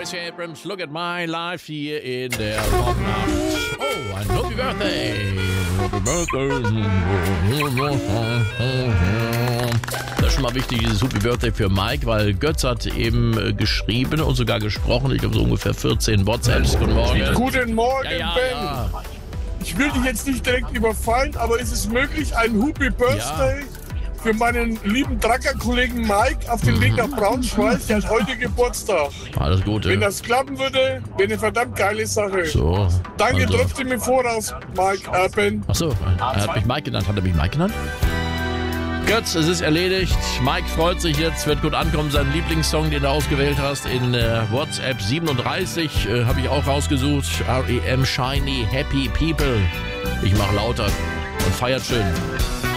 Stacey Abrams, Look at My Life hier in der Rocknacht. Oh, ein Happy Birthday. Happy Birthday. Das ist schon mal wichtig, dieses Happy Birthday für Mike, weil Götz hat eben geschrieben und sogar gesprochen. Ich habe so ungefähr 14 WhatsApps. Guten Morgen. Guten Morgen, Ja. Ben. Ich will dich jetzt nicht direkt überfallen, aber ist es möglich, ein Happy Birthday für meinen lieben Tracker-Kollegen Mike auf den Weg nach Braunschweig? Der hat heute Geburtstag. Alles Gute. Wenn das klappen würde, wäre eine verdammt geile Sache. So. Danke also. trotzdem im Voraus, Mike, Ben. Achso, er hat mich Mike genannt. Hat er mich Mike genannt? Götz, es ist erledigt. Mike freut sich jetzt, wird gut ankommen. Sein Lieblingssong, den du ausgewählt hast, in WhatsApp 37, habe ich auch rausgesucht. R.E.M. Shiny Happy People. Ich mach lauter und feiert schön.